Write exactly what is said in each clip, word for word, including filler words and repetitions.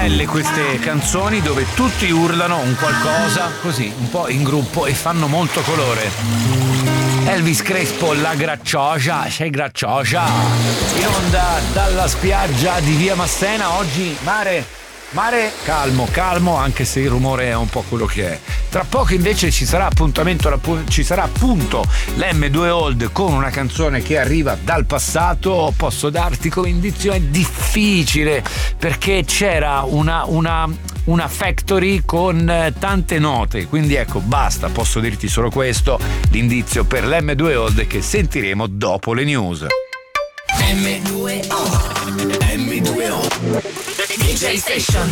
belle queste canzoni dove tutti urlano un qualcosa così, un po' in gruppo e fanno molto colore. Elvis Crespo, la gracciosa, sei gracciosa. In onda dalla spiaggia di Via Massena, oggi mare... Mare calmo, calmo, anche se il rumore è un po' quello che è. Tra poco invece ci sarà appuntamento, ci sarà appunto l'emme due Old con una canzone che arriva dal passato. Posso darti come indizio, è difficile perché c'era una, una, una factory con tante note, quindi ecco, basta, posso dirti solo questo, l'indizio per l'emme due Old che sentiremo dopo le news. emme due O emme due O D J Station.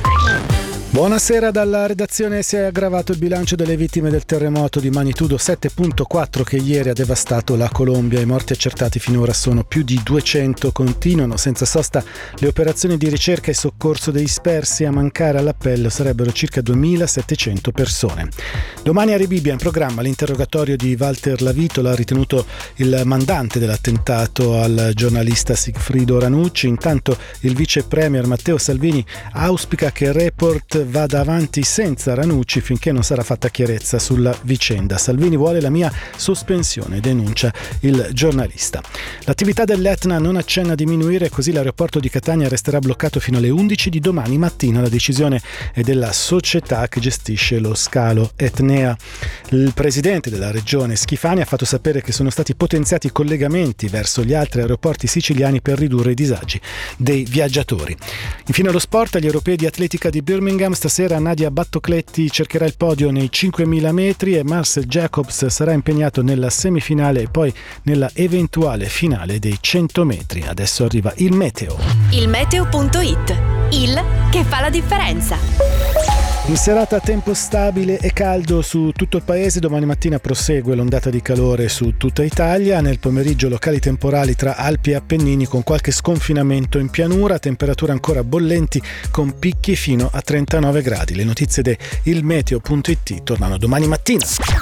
Buonasera dalla redazione. Si è aggravato il bilancio delle vittime del terremoto di magnitudo sette virgola quattro che ieri ha devastato la Colombia. I morti accertati finora sono più di duecento. Continuano senza sosta le operazioni di ricerca e soccorso dei dispersi. A mancare all'appello sarebbero circa duemilasettecento persone. Domani a Rebibbia in programma l'interrogatorio di Walter Lavitola, ritenuto il mandante dell'attentato al giornalista Sigfrido Ranucci. Intanto il vice premier Matteo Salvini auspica che il report vada avanti senza Ranucci finché non sarà fatta chiarezza sulla vicenda. Salvini vuole la mia sospensione, denuncia il giornalista. L'attività dell'Etna non accenna a diminuire, così l'aeroporto di Catania resterà bloccato fino alle undici di domani mattina. La decisione è della società che gestisce lo scalo Etnea. Il presidente della regione Schifani ha fatto sapere che sono stati potenziati i collegamenti verso gli altri aeroporti siciliani per ridurre i disagi dei viaggiatori. Infine lo sport, agli europei di atletica di Birmingham. Stasera Nadia Battocletti cercherà il podio nei cinquemila metri e Marcel Jacobs sarà impegnato nella semifinale e poi nella eventuale finale dei cento metri. Adesso arriva il meteo. Il meteo punto it, il che fa la differenza. In serata tempo stabile e caldo su tutto il paese, domani mattina prosegue l'ondata di calore su tutta Italia, nel pomeriggio locali temporali tra Alpi e Appennini con qualche sconfinamento in pianura, temperature ancora bollenti con picchi fino a trentanove gradi. Le notizie di il meteo punto it tornano domani mattina.